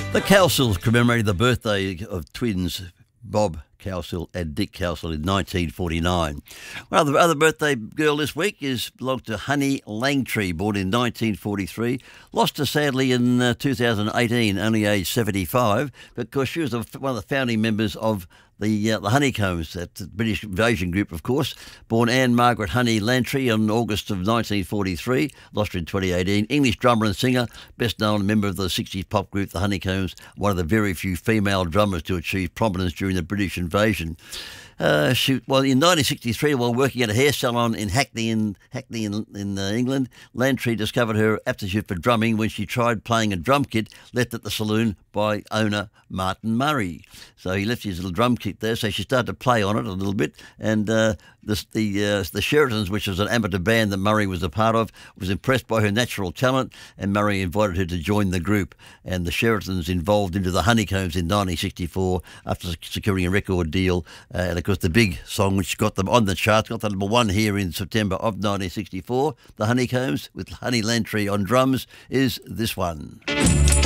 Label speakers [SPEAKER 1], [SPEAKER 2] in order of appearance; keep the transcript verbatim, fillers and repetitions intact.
[SPEAKER 1] The Cowsills commemorated the birthday of twins Bob Cowsill and Dick Cowsill in nineteen forty-nine. Well, the other birthday girl this week is belonged to Honey Langtree, born in nineteen forty-three. Lost her sadly in uh, two thousand eighteen, only aged seventy-five, because she was one of the founding members of the uh, the Honeycombs, that British invasion group, of course. Born Anne Margaret Honey Langtree on August of nineteen forty-three, lost her in twenty eighteen. English drummer and singer, best known member of the sixties pop group The Honeycombs, one of the very few female drummers to achieve prominence during the British invasion. Uh, she, well, in nineteen sixty-three, while working at a hair salon in Hackney, in Hackney in, in uh, England, Langtree discovered her aptitude for drumming when she tried playing a drum kit left at the saloon by owner Martin Murray. So he left his little drum kit there, so she started to play on it a little bit, and uh, the the, uh, the Sheritons, which was an amateur band that Murray was a part of, was impressed by her natural talent, and Murray invited her to join the group. And the Sheritons involved into the Honeycombs in nineteen sixty-four after securing a record deal, uh, and of course the big song which got them on the charts, got the number one here in September of nineteen sixty-four, the Honeycombs with Honey Langtree on drums, is this one.